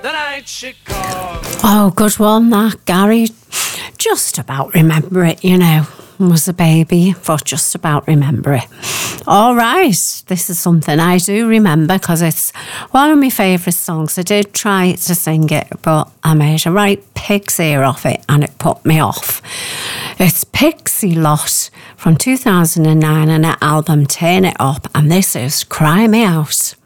the night she called. Oh, good one, that, Gary. Just about remember it, you know. Was a baby, but just about remember it. All right, this is something I do remember because it's one of my favourite songs. I did try to sing it, but I made a right pig's ear off it and it put me off. It's Pixie Lott from 2009 and her album Turn It Up, and this is Cry Me Out.